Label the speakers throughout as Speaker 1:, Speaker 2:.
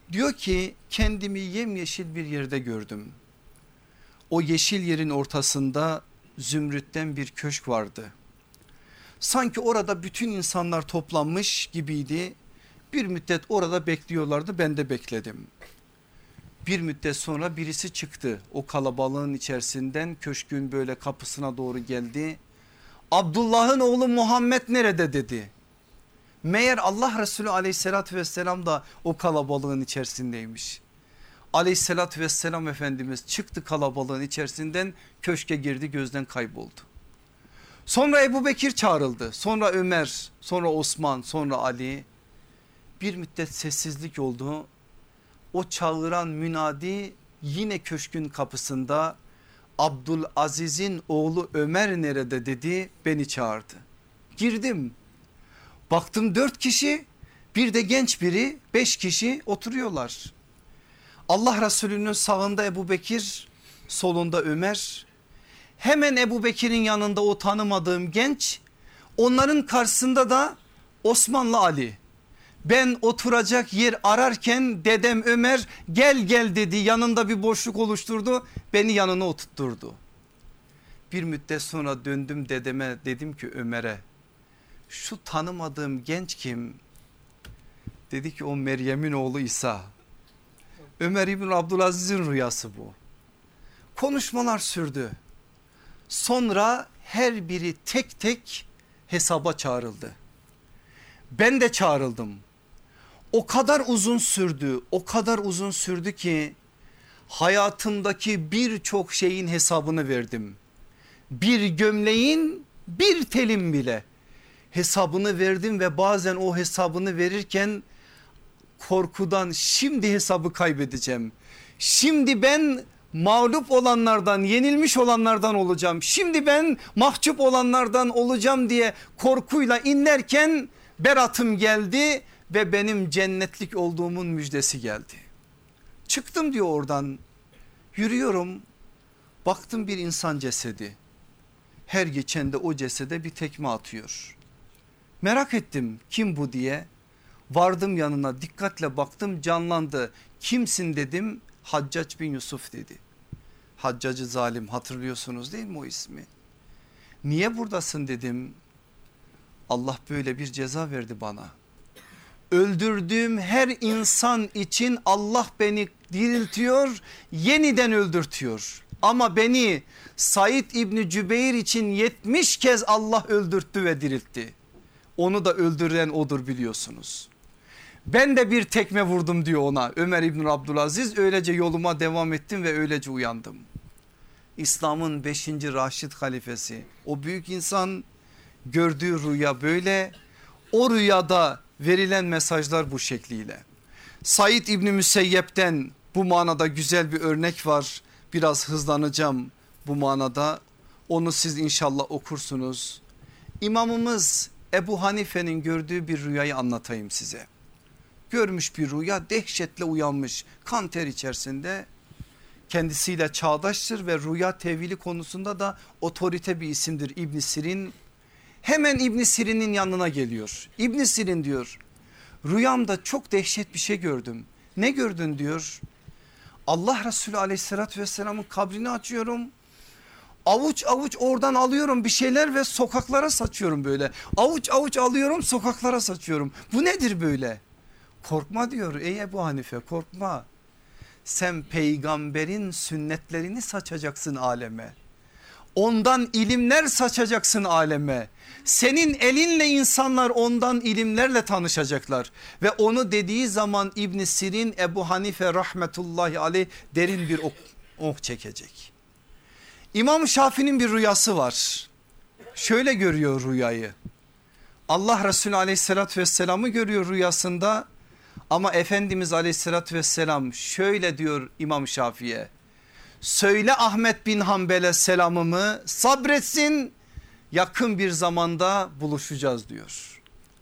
Speaker 1: Diyor ki kendimi yemyeşil bir yerde gördüm. O yeşil yerin ortasında zümrütten bir köşk vardı. Sanki orada bütün insanlar toplanmış gibiydi. Bir müddet orada bekliyorlardı, ben de bekledim. Bir müddet sonra birisi çıktı o kalabalığın içerisinden, köşkün böyle kapısına doğru geldi. Abdullah'ın oğlu Muhammed nerede dedi. Meğer Allah Resulü aleyhissalatü vesselam da o kalabalığın içerisindeymiş. Aleyhissalatü vesselam Efendimiz çıktı kalabalığın içerisinden, köşke girdi, gözden kayboldu. Sonra Ebu Bekir çağrıldı, sonra Ömer, sonra Osman, sonra Ali. Bir müddet sessizlik oldu. O çağıran münadi yine köşkün kapısında, Abdülaziz'in oğlu Ömer nerede dedi, beni çağırdı. Girdim, baktım 4 kişi, bir de genç biri, 5 kişi oturuyorlar. Allah Resulü'nün sağında Ebu Bekir, solunda Ömer. Hemen Ebu Bekir'in yanında o tanımadığım genç, onların karşısında da Osman'la Ali. Ben oturacak yer ararken dedem Ömer gel gel dedi, yanında bir boşluk oluşturdu, beni yanına oturtturdu. Bir müddet sonra döndüm dedeme, dedim ki Ömer'e, şu tanımadığım genç kim? Dedi ki o Meryem'in oğlu İsa. Ömer İbn Abdülaziz'in rüyası bu. Konuşmalar sürdü. Sonra her biri tek tek hesaba çağrıldı. Ben de çağrıldım. O kadar uzun sürdü, o kadar uzun sürdü ki hayatımdaki birçok şeyin hesabını verdim. Bir gömleğin, bir telim bile hesabını verdim ve bazen o hesabını verirken korkudan şimdi hesabı kaybedeceğim. Şimdi ben mağlup olanlardan, yenilmiş olanlardan olacağım. Şimdi ben mahcup olanlardan olacağım diye korkuyla inlerken beratım geldi ve benim cennetlik olduğumun müjdesi geldi. Çıktım diyor oradan, yürüyorum, baktım bir insan cesedi. Her geçen de o cesede bir tekme atıyor. Merak ettim kim bu diye. Vardım yanına, dikkatle baktım, canlandı. Kimsin dedim, Haccac bin Yusuf dedi. Haccacı zalim, hatırlıyorsunuz değil mi o ismi? Niye buradasın dedim. Allah böyle bir ceza verdi bana. Öldürdüğüm her insan için Allah beni diriltiyor, yeniden öldürtüyor. Ama beni Said İbni Cübeyr için 70 kez Allah öldürttü ve diriltti. Onu da öldüren odur biliyorsunuz. Ben de bir tekme vurdum diyor ona Ömer İbni Abdülaziz, öylece yoluma devam ettim ve öylece uyandım. İslam'ın 5. Raşid halifesi, o büyük insan, gördüğü rüya böyle, o rüyada verilen mesajlar bu şekliyle. Said İbni Müseyyep'ten bu manada güzel bir örnek var, biraz hızlanacağım bu manada, onu siz inşallah okursunuz. İmamımız Ebu Hanife'nin gördüğü bir rüyayı anlatayım size. Görmüş bir rüya, dehşetle uyanmış, kan ter içerisinde, kendisiyle çağdaştır ve rüya tevili konusunda da otorite bir isimdir İbn Sirin. Hemen İbn Sirin'in yanına geliyor. İbn Sirin diyor, rüyamda çok dehşet bir şey gördüm. Ne gördün diyor. Allah Resulü aleyhissalatü vesselamın kabrini açıyorum. Avuç avuç oradan alıyorum bir şeyler ve sokaklara saçıyorum böyle. Avuç avuç alıyorum, sokaklara saçıyorum. Bu nedir böyle? Korkma diyor ey Ebu Hanife, korkma. Sen peygamberin sünnetlerini saçacaksın aleme. Ondan ilimler saçacaksın aleme. Senin elinle insanlar ondan ilimlerle tanışacaklar. Ve onu dediği zaman İbn Sirin, Ebu Hanife rahmetullahi aleyh derin bir oh çekecek. İmam Şafii'nin bir rüyası var. Şöyle görüyor rüyayı. Allah Resulü aleyhissalatü vesselam'ı görüyor rüyasında. Ama Efendimiz aleyhissalatü vesselam şöyle diyor İmam Şafii'ye. Söyle Ahmet bin Hanbel'e selamımı, sabretsin, yakın bir zamanda buluşacağız diyor.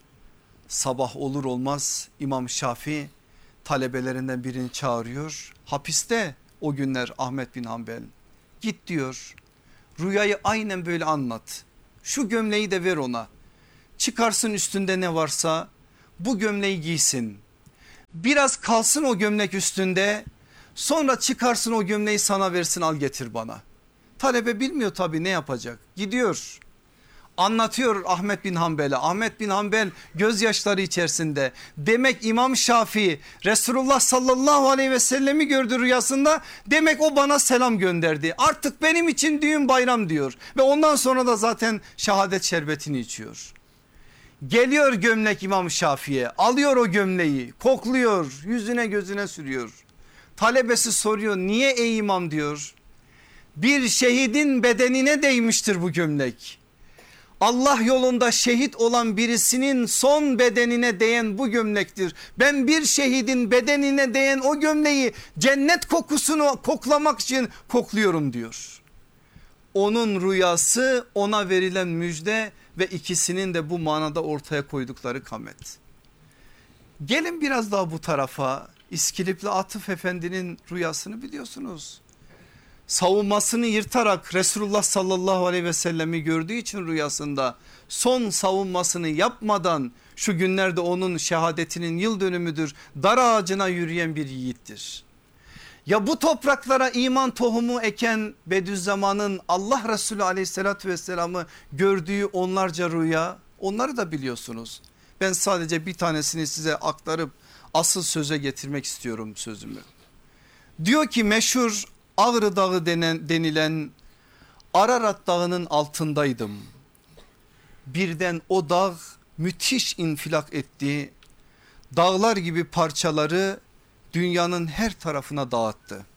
Speaker 1: Sabah olur olmaz İmam Şafii talebelerinden birini çağırıyor. Hapiste o günler Ahmet bin Hanbel. Git diyor, rüyayı aynen böyle anlat. Şu gömleği de ver ona. Çıkarsın üstünde ne varsa, bu gömleği giysin. Biraz kalsın o gömlek üstünde, sonra çıkarsın o gömleği sana versin, al getir bana. Talebe bilmiyor tabii ne yapacak, gidiyor. Anlatıyor Ahmet bin Hanbel'e. Ahmet bin Hanbel gözyaşları içerisinde. Demek İmam Şafii Resulullah sallallahu aleyhi ve sellemi gördü rüyasında. Demek o bana selam gönderdi. Artık benim için düğün bayram diyor. Ve ondan sonra da zaten şehadet şerbetini içiyor. Geliyor gömlek İmam Şafii'ye, alıyor o gömleği, kokluyor, yüzüne gözüne sürüyor. Talebesi soruyor, niye ey imam diyor. Bir şehidin bedenine değmiştir bu gömlek. Allah yolunda şehit olan birisinin son bedenine değen bu gömlektir. Ben bir şehidin bedenine değen o gömleği cennet kokusunu koklamak için kokluyorum diyor. Onun rüyası, ona verilen müjde ve ikisinin de bu manada ortaya koydukları kamet. Gelin biraz daha bu tarafa. İskilipli Atıf Efendi'nin rüyasını biliyorsunuz. Savunmasını yırtarak Resulullah sallallahu aleyhi ve sellemi gördüğü için rüyasında son savunmasını yapmadan, şu günlerde onun şehadetinin yıl dönümüdür, dar ağacına yürüyen bir yiğittir. Ya bu topraklara iman tohumu eken Bediüzzaman'ın Allah Resulü aleyhissalatü vesselam'ı gördüğü onlarca rüya, onları da biliyorsunuz. Ben sadece bir tanesini size aktarıp asıl söze getirmek istiyorum sözümü. Diyor ki meşhur Ağrı Dağı denilen Ararat Dağı'nın altındaydım. Birden o dağ müthiş infilak etti. Dağlar gibi parçaları dünyanın her tarafına dağıttı.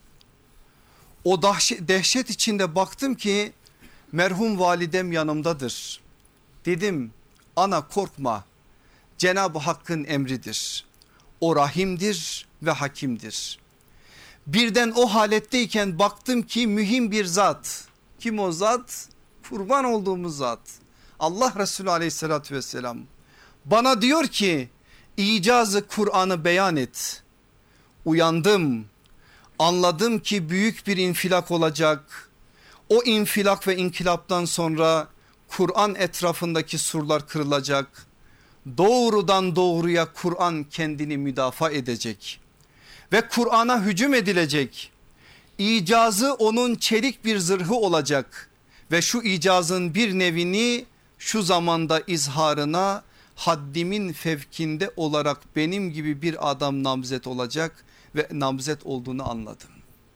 Speaker 1: O dehşet içinde baktım ki merhum validem yanımdadır. Dedim ana korkma, Cenab-ı Hakk'ın emridir. O rahimdir ve hakimdir. Birden o haletteyken baktım ki mühim bir zat. Kim o zat? Kurban olduğumuz zat. Allah Resulü aleyhissalatü vesselam bana diyor ki icazı Kur'an'ı beyan et. Uyandım, anladım ki büyük bir infilak olacak. O infilak ve inkılaptan sonra Kur'an etrafındaki surlar kırılacak. Doğrudan doğruya Kur'an kendini müdafaa edecek ve Kur'an'a hücum edilecek. İcazı onun çelik bir zırhı olacak ve şu icazın bir nevini şu zamanda izharına haddimin fevkinde olarak benim gibi bir adam namzet olacak ve namzet olduğunu anladım.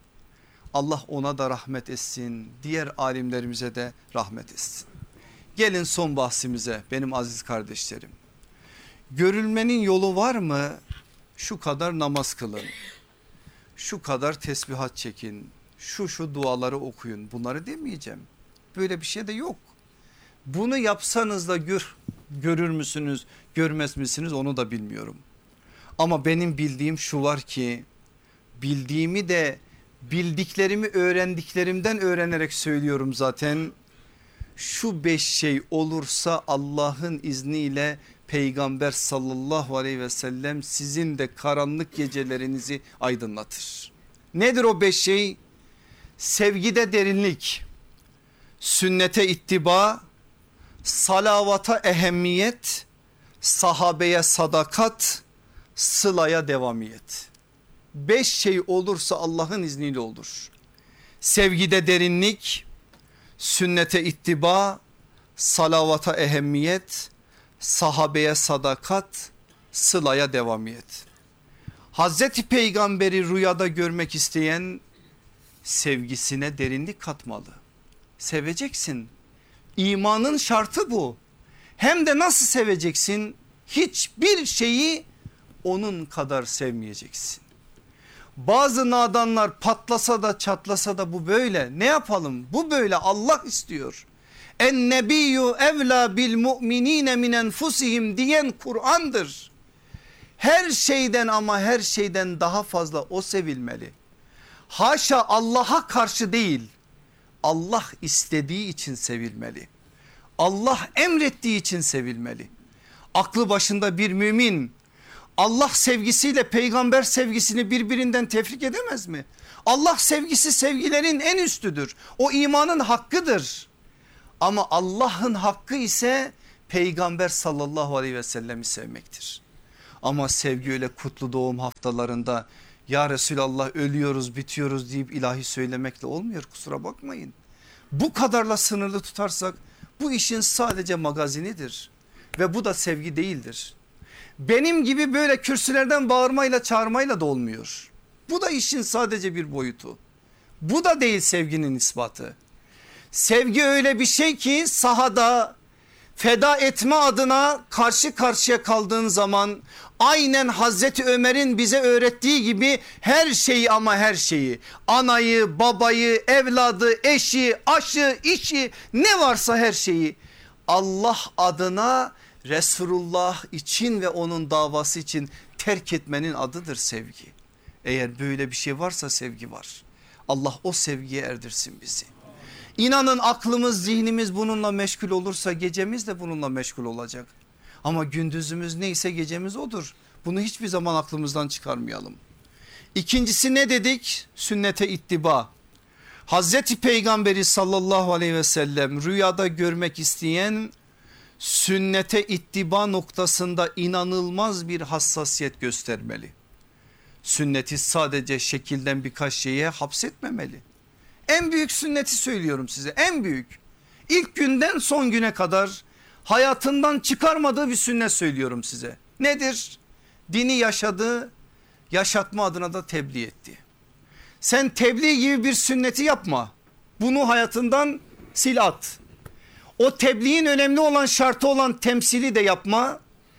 Speaker 1: Allah ona da rahmet etsin, diğer alimlerimize de rahmet etsin. Gelin son bahsimize benim aziz kardeşlerim. Görülmenin yolu var mı? Şu kadar namaz kılın, şu kadar tesbihat çekin, şu duaları okuyun, bunları demeyeceğim. Böyle bir şey de yok. Bunu yapsanız da görür müsünüz, görmez misiniz onu da bilmiyorum. Ama benim bildiğim şu var ki, bildiğimi de bildiklerimi öğrendiklerimden öğrenerek söylüyorum zaten. Şu 5 şey olursa Allah'ın izniyle Peygamber sallallahu aleyhi ve sellem sizin de karanlık gecelerinizi aydınlatır. Nedir o 5 şey? Sevgide derinlik, sünnete ittiba, salavata ehemmiyet, sahabeye sadakat, sılaya devamiyet. 5 şey olursa Allah'ın izniyle olur. Sevgide derinlik, sünnete ittiba, salavata ehemmiyet, sahabeye sadakat, sılaya devamiyet. Hazreti Peygamberi rüyada görmek isteyen sevgisine derinlik katmalı. Seveceksin. İmanın şartı bu. Hem de nasıl seveceksin? Hiçbir şeyi onun kadar sevmeyeceksin. Bazı nadanlar patlasa da çatlasa da bu böyle. Ne yapalım? Bu böyle, Allah istiyor. En nebiyyü evla bil mu'minine min enfusihim diyen Kur'an'dır. Her şeyden ama her şeyden daha fazla o sevilmeli. Haşa Allah'a karşı değil, Allah istediği için sevilmeli. Allah emrettiği için sevilmeli. Aklı başında bir mümin Allah sevgisiyle peygamber sevgisini birbirinden tefrik edemez mi? Allah sevgisi sevgilerin en üstüdür. O imanın hakkıdır. Ama Allah'ın hakkı ise peygamber sallallahu aleyhi ve sellemi sevmektir. Ama sevgi öyle kutlu doğum haftalarında ya Resulallah ölüyoruz bitiyoruz deyip ilahi söylemekle olmuyor, kusura bakmayın. Bu kadarla sınırlı tutarsak bu işin sadece magazinidir ve bu da sevgi değildir. Benim gibi böyle kürsülerden bağırmayla çağırmayla da olmuyor. Bu da işin sadece bir boyutu. Bu da değil sevginin ispatı. Sevgi öyle bir şey ki sahada feda etme adına karşı karşıya kaldığın zaman aynen Hazreti Ömer'in bize öğrettiği gibi her şeyi, ama her şeyi, anayı, babayı, evladı, eşi, aşı, işi, ne varsa her şeyi Allah adına, Resulullah için ve onun davası için terk etmenin adıdır sevgi. Eğer böyle bir şey varsa sevgi var. Allah o sevgiye erdirsin bizi. İnanın aklımız, zihnimiz bununla meşgul olursa gecemiz de bununla meşgul olacak. Ama gündüzümüz neyse gecemiz odur. Bunu hiçbir zaman aklımızdan çıkarmayalım. İkincisi ne dedik? Sünnete ittiba. Hazreti Peygamberi sallallahu aleyhi ve sellem rüyada görmek isteyen sünnete ittiba noktasında inanılmaz bir hassasiyet göstermeli. Sünneti sadece şekilden birkaç şeye hapsetmemeli. En büyük sünneti söylüyorum size, en büyük. İlk günden son güne kadar hayatından çıkarmadığı bir sünnet söylüyorum size. Nedir? Dini yaşadı, yaşatma adına da tebliğ etti. Sen tebliğ gibi bir sünneti yapma. Bunu hayatından sil at. O tebliğin önemli olan şartı olan temsili de yapma.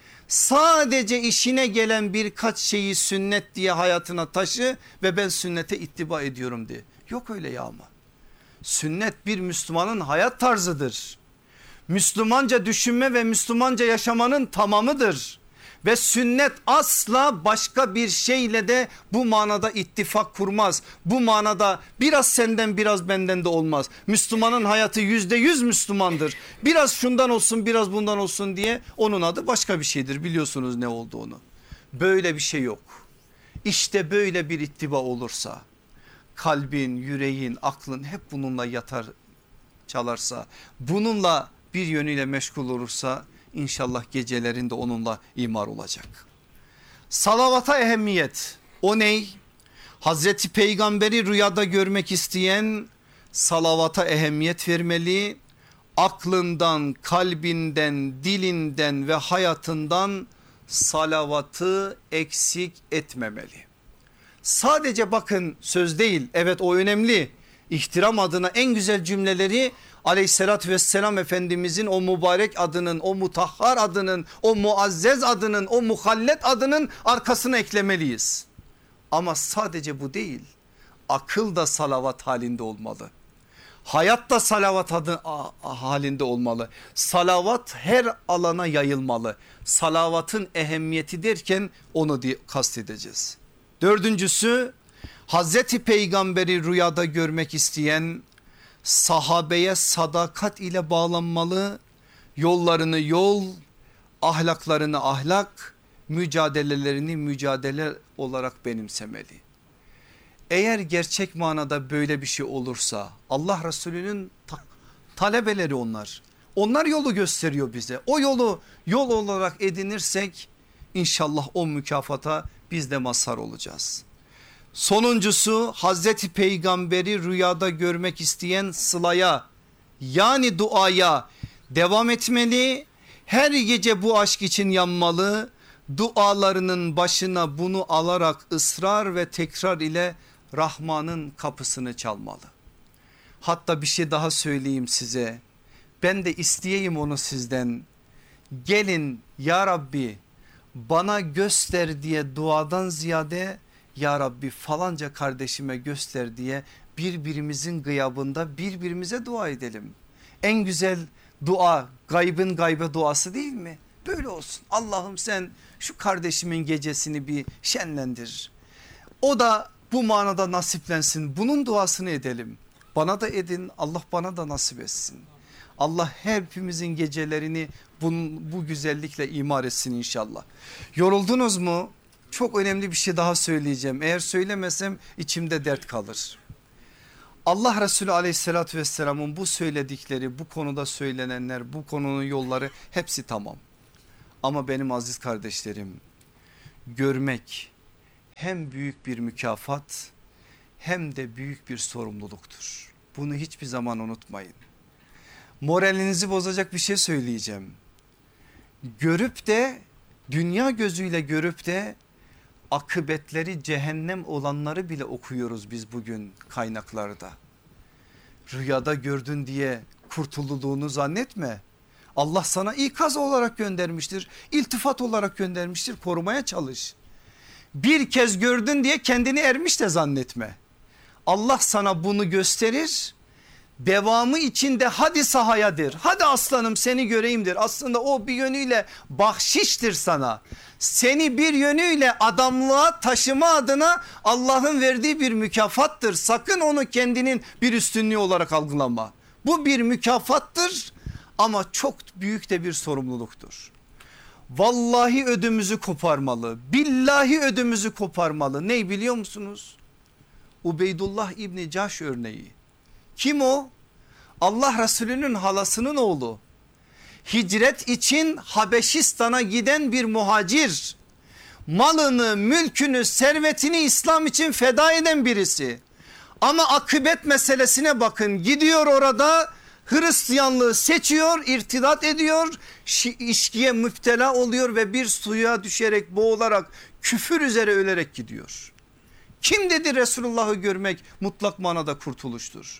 Speaker 1: Sadece işine gelen birkaç şeyi sünnet diye hayatına taşı ve ben sünnete ittiba ediyorum diye. Yok öyle ya ama. Sünnet bir Müslümanın hayat tarzıdır. Müslümanca düşünme ve Müslümanca yaşamanın tamamıdır. Ve sünnet asla başka bir şeyle de bu manada ittifak kurmaz. Bu manada biraz senden biraz benden de olmaz. Müslümanın hayatı %100 Müslümandır. Biraz şundan olsun biraz bundan olsun diye onun adı başka bir şeydir, biliyorsunuz ne olduğunu. Böyle bir şey yok. İşte böyle bir ittiba olursa, kalbin, yüreğin, aklın hep bununla yatar çalarsa, bununla bir yönüyle meşgul olursa İnşallah gecelerinde onunla imar olacak. Salavata ehemmiyet, o ney? Hazreti Peygamberi rüyada görmek isteyen salavata ehemmiyet vermeli. Aklından, kalbinden, dilinden ve hayatından salavatı eksik etmemeli. Sadece bakın söz değil, evet o önemli. İhtiram adına en güzel cümleleri aleyhissalatü vesselam Efendimizin o mübarek adının, o mutahhar adının, o muazzez adının, o muhallet adının arkasına eklemeliyiz. Ama sadece bu değil, akıl da salavat halinde olmalı. Hayat da salavat halinde olmalı. Salavat her alana yayılmalı. Salavatın ehemmiyeti derken onu kastedeceğiz. Dördüncüsü, Hazreti Peygamberi rüyada görmek isteyen sahabeye sadakat ile bağlanmalı, yollarını yol, ahlaklarını ahlak, mücadelelerini mücadele olarak benimsemeli. Eğer gerçek manada böyle bir şey olursa, Allah Resulü'nün talebeleri onlar. Onlar yolu gösteriyor bize. O yolu yol olarak edinirsek inşallah o mükafata biz de mazhar olacağız. Sonuncusu, Hazreti Peygamberi rüyada görmek isteyen sılaya, yani duaya devam etmeli. Her gece bu aşk için yanmalı. Dualarının başına bunu alarak ısrar ve tekrar ile Rahman'ın kapısını çalmalı. Hatta bir şey daha söyleyeyim size. Ben de isteyeyim onu sizden. Gelin ya Rabbi bana göster diye duadan ziyade ya Rabbi falanca kardeşime göster diye birbirimizin gıyabında birbirimize dua edelim. En güzel dua gaybın gaybe duası değil mi? Böyle olsun. Allah'ım sen şu kardeşimin gecesini bir şenlendir. O da bu manada nasiplensin. Bunun duasını edelim. Bana da edin, Allah bana da nasip etsin. Allah hepimizin gecelerini bu güzellikle imar etsin inşallah. Yoruldunuz mu? Çok önemli bir şey daha söyleyeceğim. Eğer söylemesem içimde dert kalır. Allah Resulü aleyhissalatü vesselamın bu söyledikleri, bu konuda söylenenler, bu konunun yolları hepsi tamam. Ama benim aziz kardeşlerim, görmek hem büyük bir mükafat hem de büyük bir sorumluluktur. Bunu hiçbir zaman unutmayın. Moralinizi bozacak bir şey söyleyeceğim. Görüp de, dünya gözüyle görüp de akıbetleri cehennem olanları bile okuyoruz biz bugün kaynaklarda. Rüyada gördün diye kurtulduğunu zannetme. Allah sana ikaz olarak göndermiştir, iltifat olarak göndermiştir, korumaya çalış. Bir kez gördün diye kendini ermiş de zannetme. Allah sana bunu gösterir, devamı içinde hadi sahayadır, hadi aslanım seni göreyimdir. Aslında o bir yönüyle bahşiştir sana. Seni bir yönüyle adamlığa taşıma adına Allah'ın verdiği bir mükafattır. Sakın onu kendinin bir üstünlüğü olarak algılama. Bu bir mükafattır ama çok büyük de bir sorumluluktur. Vallahi ödümüzü koparmalı, billahi ödümüzü koparmalı. Ney biliyor musunuz? Ubeydullah İbni Cahş örneği. Kim o? Allah Resulü'nün halasının oğlu. Hicret için Habeşistan'a giden bir muhacir. Malını, mülkünü, servetini İslam için feda eden birisi. Ama akıbet meselesine bakın, gidiyor orada Hristiyanlığı seçiyor, irtidat ediyor, içkiye müptela oluyor ve bir suya düşerek boğularak küfür üzere ölerek gidiyor. Kim dedi Resulullah'ı görmek mutlak manada kurtuluştur?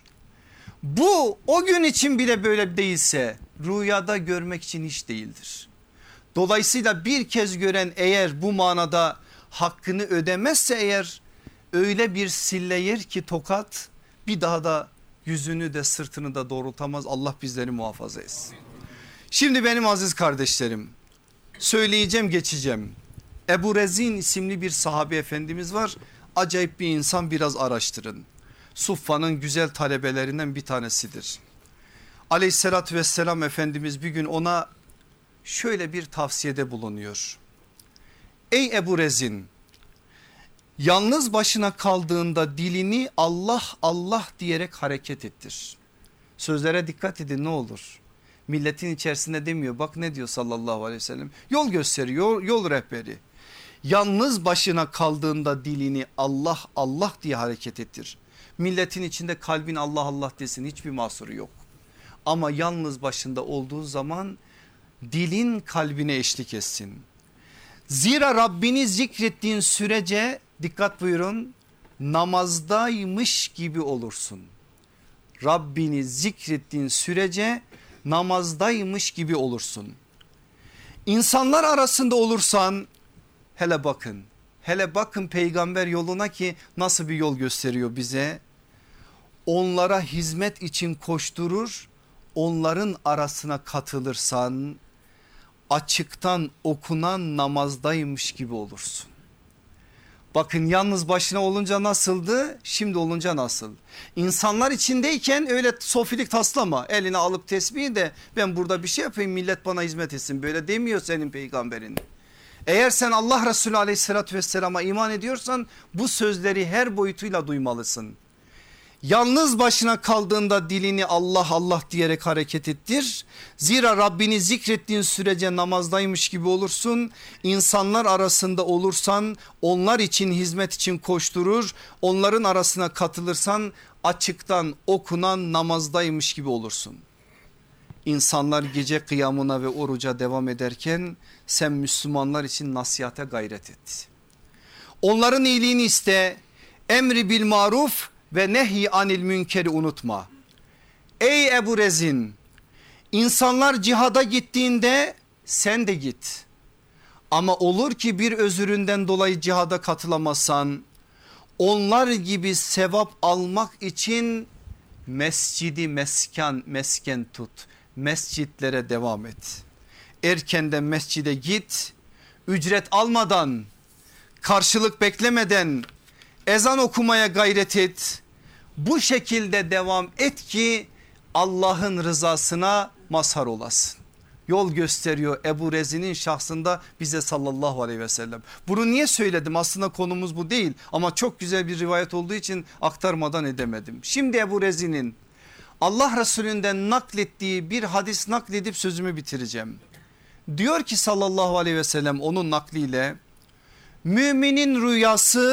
Speaker 1: Bu o gün için bile böyle değilse rüyada görmek için hiç değildir. Dolayısıyla bir kez gören eğer bu manada hakkını ödemezse eğer öyle bir sille yer ki tokat, bir daha da yüzünü de sırtını da doğrultamaz. Allah bizleri muhafaza etsin. Şimdi benim aziz kardeşlerim, söyleyeceğim geçeceğim. Ebu Rezin isimli bir sahabe efendimiz var. Acayip bir insan, biraz araştırın. Suffa'nın güzel talebelerinden bir tanesidir. Aleyhissalatü vesselam Efendimiz bir gün ona şöyle bir tavsiyede bulunuyor. Ey Ebu Rezin, yalnız başına kaldığında dilini Allah Allah diyerek hareket ettir. Sözlere dikkat edin ne olur. Milletin içerisinde demiyor, bak ne diyor sallallahu aleyhi ve sellem. Yol gösteriyor, yol rehberi. Yalnız başına kaldığında dilini Allah Allah diye hareket ettir. Milletin içinde kalbin Allah Allah desin, hiçbir mahsuru yok. Ama yalnız başında olduğu zaman dilin kalbine eşlik etsin. Zira Rabbini zikrettiğin sürece, dikkat buyurun, namazdaymış gibi olursun. Rabbini zikrettiğin sürece namazdaymış gibi olursun. İnsanlar arasında olursan, hele bakın peygamber yoluna ki nasıl bir yol gösteriyor bize. Onlara hizmet için koşturur, onların arasına katılırsan açıktan okunan namazdaymış gibi olursun. Bakın yalnız başına olunca nasıldı, şimdi olunca nasıl? İnsanlar içindeyken öyle sofilik taslama, eline alıp tesbihi de ben burada bir şey yapayım millet bana hizmet etsin, böyle demiyor senin peygamberin. Eğer sen Allah Resulü aleyhissalatü vesselama iman ediyorsan bu sözleri her boyutuyla duymalısın. Yalnız başına kaldığında dilini Allah Allah diyerek hareket ettir. Zira Rabbini zikrettiğin sürece namazdaymış gibi olursun. İnsanlar arasında olursan onlar için hizmet için koşturur. Onların arasına katılırsan açıktan okunan namazdaymış gibi olursun. İnsanlar gece kıyamına ve oruca devam ederken sen Müslümanlar için nasihate gayret et. Onların iyiliğini iste, emri bil maruf ve nehy anil münkeri unutma. Ey Ebu Rezin, insanlar cihada gittiğinde sen de git. Ama olur ki bir özüründen dolayı cihada katılamazsan onlar gibi sevap almak için mescidi mesken tut. Mescitlere devam et. Erkenden mescide git, ücret almadan, karşılık beklemeden ezan okumaya gayret et. Bu şekilde devam et ki Allah'ın rızasına mazhar olasın. Yol gösteriyor Ebu Rezin'in şahsında bize sallallahu aleyhi ve sellem. Bunu niye söyledim? Aslında konumuz bu değil ama çok güzel bir rivayet olduğu için aktarmadan edemedim. Şimdi Ebu Rezin'in Allah Resulü'nden naklettiği bir hadis nakledip sözümü bitireceğim. Diyor ki sallallahu aleyhi ve sellem onun nakliyle, Müminin rüyası